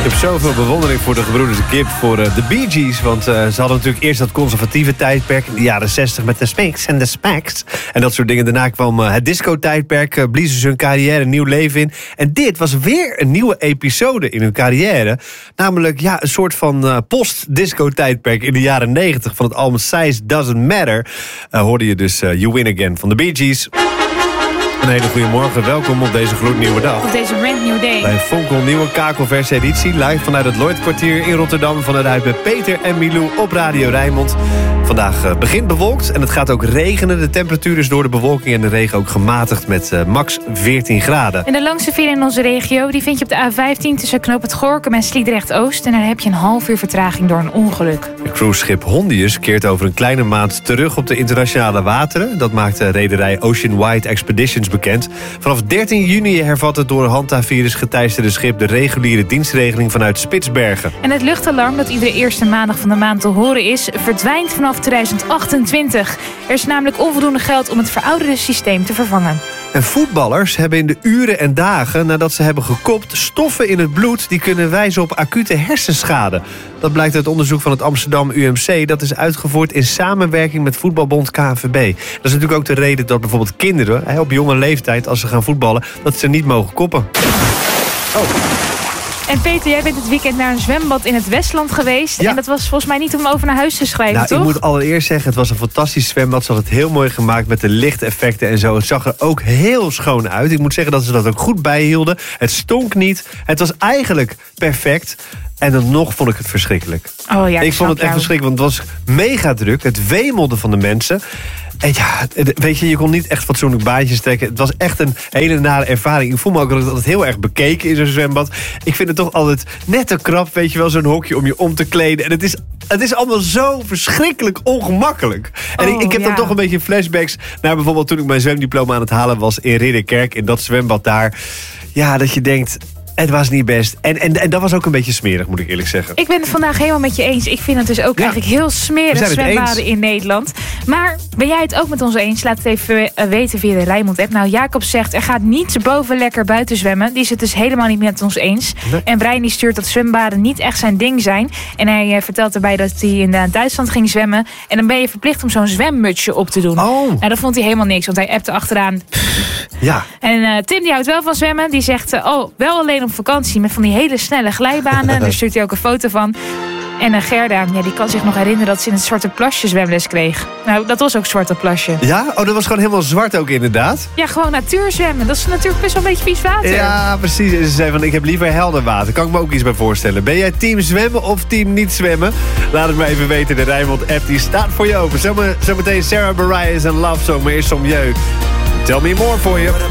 Ik heb zoveel bewondering voor de gebroeders Gibb, voor de Bee Gees. Want ze hadden natuurlijk eerst dat conservatieve tijdperk in de jaren 60 met de Spinks en de Smacks. En dat soort dingen. Daarna kwam het disco-tijdperk, bliezen ze hun carrière een nieuw leven in. En dit was weer een nieuwe episode in hun carrière. Namelijk een soort van post-disco-tijdperk in de jaren 90 van het album Size Doesn't Matter. Hoorde je dus You Win Again van de Bee Gees. Een hele goede morgen, welkom op deze gloednieuwe dag. Op deze brand new day. Bij Fonkel nieuwe kakelverse editie. Live vanuit het Lloydkwartier in Rotterdam. Vanuit bij Peter en Milou op Radio Rijnmond. Vandaag begint bewolkt en het gaat ook regenen. De temperatuur is door de bewolking en de regen ook gematigd met max 14 graden. En de langste file in onze regio die vind je op de A15 tussen Knoop het Gorinchem en Sliedrecht-Oost. En daar heb je een half uur vertraging door een ongeluk. Het cruiseschip Hondius keert over een kleine maand terug op de internationale wateren. Dat maakt de rederij Ocean Wide Expeditions bekend. Vanaf 13 juni hervat het door hantavirus geteisterde schip de reguliere dienstregeling vanuit Spitsbergen. En het luchtalarm dat iedere eerste maandag van de maand te horen is, verdwijnt vanaf 2028. Er is namelijk onvoldoende geld om het verouderde systeem te vervangen. En voetballers hebben in de uren en dagen nadat ze hebben gekopt stoffen in het bloed die kunnen wijzen op acute hersenschade. Dat blijkt uit onderzoek van het Amsterdam UMC. Dat is uitgevoerd in samenwerking met voetbalbond KNVB. Dat is natuurlijk ook de reden dat bijvoorbeeld kinderen op jonge leeftijd, als ze gaan voetballen, dat ze niet mogen koppen. Oh. En Peter, jij bent het weekend naar een zwembad in het Westland geweest. Ja. En dat was volgens mij niet om over naar huis te schrijven, toch? Ik moet allereerst zeggen, het was een fantastisch zwembad. Ze had het heel mooi gemaakt met de lichteffecten en zo. Het zag er ook heel schoon uit. Ik moet zeggen dat ze dat ook goed bijhielden. Het stonk niet. Het was eigenlijk perfect. En dan nog vond ik het verschrikkelijk. Oh ja, ik vond het echt verschrikkelijk, want het was mega druk. Het wemelde van de mensen. En weet je kon niet echt fatsoenlijk baantjes trekken. Het was echt een hele nare ervaring. Ik voel me ook altijd heel erg bekeken in zo'n zwembad. Ik vind het toch altijd net te krap, weet je wel, zo'n hokje om je om te kleden. En het is allemaal zo verschrikkelijk ongemakkelijk. En ik heb dan toch een beetje flashbacks naar bijvoorbeeld toen ik mijn zwemdiploma aan het halen was in Ridderkerk, in dat zwembad daar. Ja, dat je denkt, het was niet best. En dat was ook een beetje smerig, moet ik eerlijk zeggen. Ik ben het vandaag helemaal met je eens. Ik vind het dus ook eigenlijk heel smerig, zwembaden in Nederland. Maar ben jij het ook met ons eens? Laat het even weten via de Rijnmond-app. Nou, Jacob zegt, er gaat niets boven lekker buiten zwemmen. Die is het dus helemaal niet met ons eens. Nee. En Brian die stuurt dat zwembaden niet echt zijn ding zijn. En hij vertelt erbij dat hij in Duitsland ging zwemmen. En dan ben je verplicht om zo'n zwemmutsje op te doen. Oh. Nou, dat vond hij helemaal niks, want hij appte achteraan. Ja. En Tim die houdt wel van zwemmen. Die zegt, wel alleen op vakantie met van die hele snelle glijbanen. Daar stuurt hij ook een foto van. En Gerda, die kan zich nog herinneren dat ze in het Zwarte Plasje zwemles kreeg. Nou, dat was ook Zwarte Plasje. Ja? Oh, dat was gewoon helemaal zwart ook inderdaad? Ja, gewoon natuurzwemmen. Dat is natuurlijk best wel een beetje vies water. Ja, precies. En ze zei van, ik heb liever helder water. Kan ik me ook iets bij voorstellen. Ben jij team zwemmen of team niet zwemmen? Laat het me even weten. De Rijnmond-app die staat voor je open. Zometeen Sarah Bareilles en Love Song. Maar eerst om jeugd. Tell me more voor je.